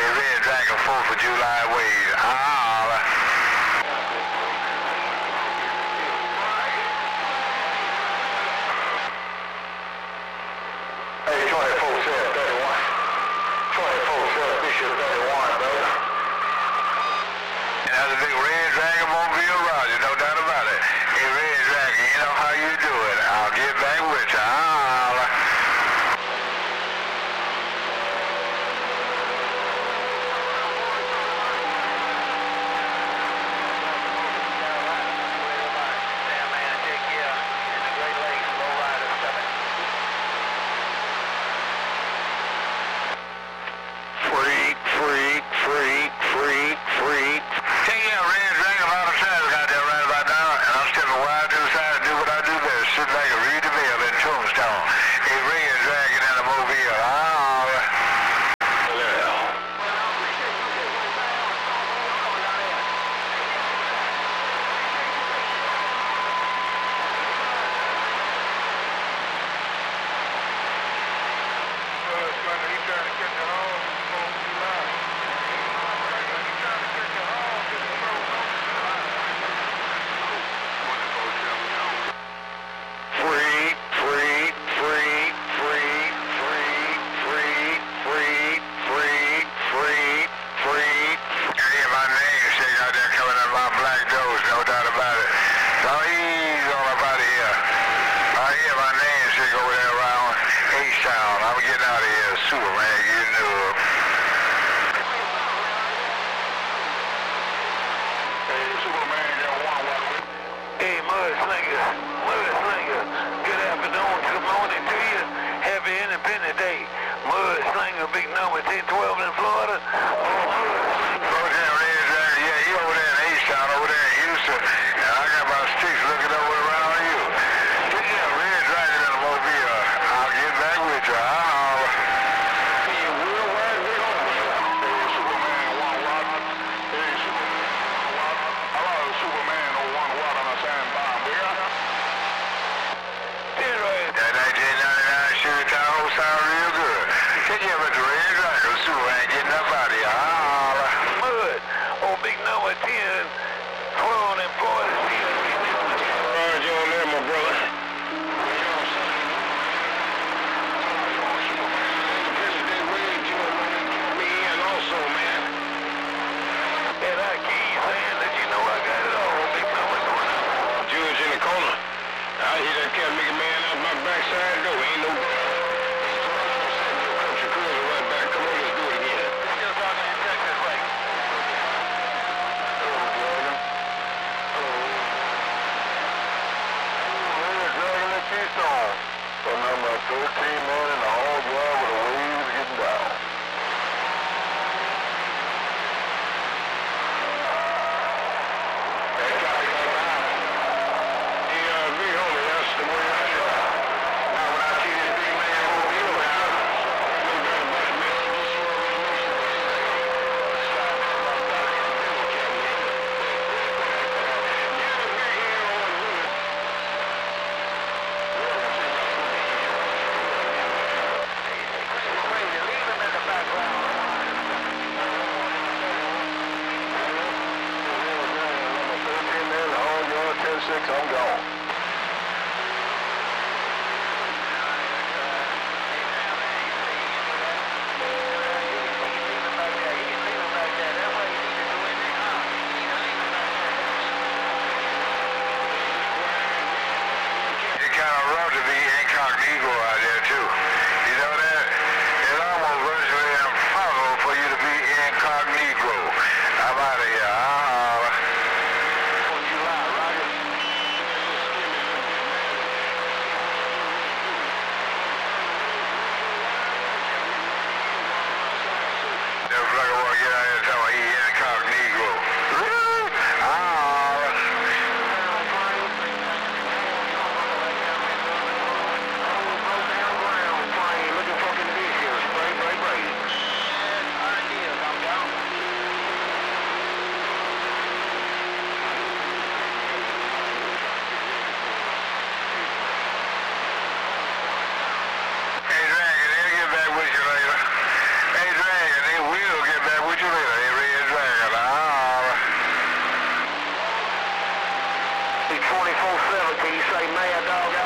Red Dragon 4th of July wave. Holla. Hey, 24-7-31. 24-7-Bishop 31, brother. And that's a big Red Dragon Mobile Roger, no doubt about it. Hey, Red Dragon, you know how you do it. I'll get back with you. Holla. Freak. Take care, Red Dragon, a lot of traffic out there right about now, and I'm stepping wide to the side to do what I do best, sit back and read the mail in Tombstone. Hey, Red Dragon and the Mobile. Holla. I'm getting out of here, Superman, you know. Hey, Superman, got one walk with. Hey, Mudslinger, good afternoon, good morning to you. Happy Independence Day. Mudslinger, big number 1012 in Florida. Over there, Red Dragon, yeah, you over there in H-Town, over there in Houston, and I got my sticks looking over around you. Yeah, Red Dragon in the Mobile. I'll get back with you. Sound real good. Take care of the Red Dragon, Superman, getting up out of here. whatever. Can you say Mad Dog